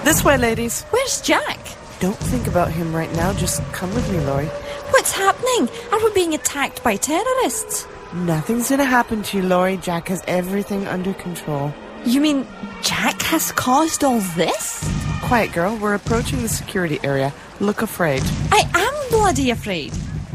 This way, ladies. Where's Jack? Don't think about him right now. Just come with me, Laurie. What's happening? Are we being attacked by terrorists? Nothing's gonna happen to you, Laurie. Jack has everything under control. You mean Jack has caused all this? Quiet, girl. We're approaching the security area. Look afraid. I am bloody afraid.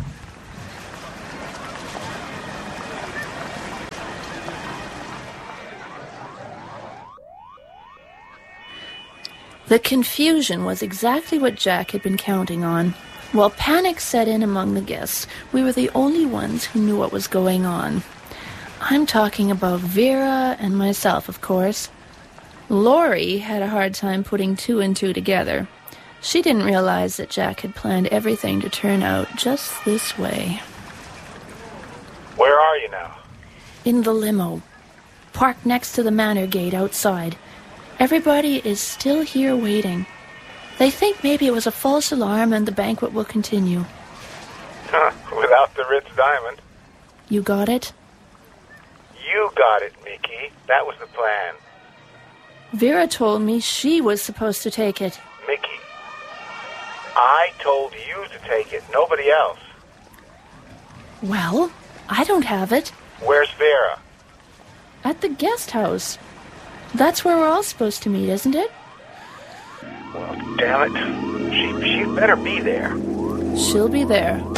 The confusion was exactly what Jack had been counting on. While panic set in among the guests, we were the only ones who knew what was going on. I'm talking about Vera and myself, of course. Laurie had a hard time putting two and two together. She didn't realize that Jack had planned everything to turn out just this way. Where are you now? In the limo, parked next to the manor gate outside. Everybody is still here waiting. They think maybe it was a false alarm and the banquet will continue. Without the Ritz diamond. You got it? You got it, Mickey. That was the plan. Vera told me she was supposed to take it. Mickey, I told you to take it, nobody else. Well, I don't have it. Where's Vera? At the guest house. That's where we're all supposed to meet, isn't it? Well, damn it. She'd better be there. She'll be there.